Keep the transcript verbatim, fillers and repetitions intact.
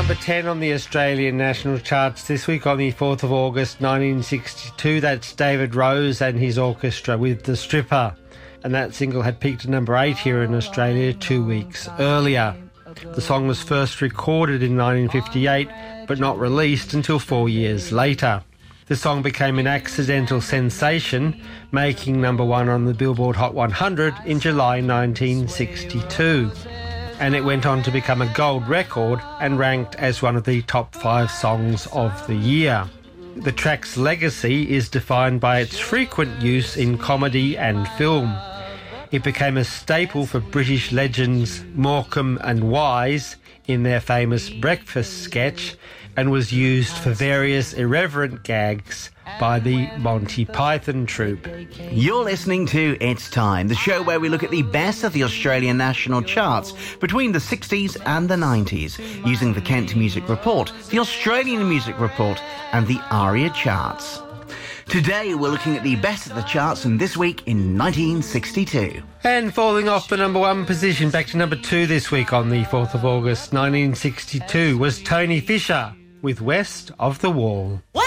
number ten on the Australian national charts this week on the fourth of August nineteen sixty-two. That's David Rose and his orchestra with The Stripper. And that single had peaked at number eight here in Australia two weeks earlier. The song was first recorded in nineteen fifty-eight, but not released until four years later. The song became an accidental sensation, making number one on the Billboard Hot one hundred in July nineteen sixty-two. And it went on to become a gold record and ranked as one of the top five songs of the year. The track's legacy is defined by its frequent use in comedy and film. It became a staple for British legends Morecambe and Wise in their famous breakfast sketch, and was used for various irreverent gags by the Monty Python troupe. You're listening to It's Time, the show where we look at the best of the Australian national charts between the sixties and the nineties, using the Kent Music Report, the Australian Music Report, and the ARIA charts. Today we're looking at the best of the charts and this week in nineteen sixty-two. And falling off the number one position back to number two this week on the fourth of August nineteen sixty-two was Tony Fisher with West of the Wall. What?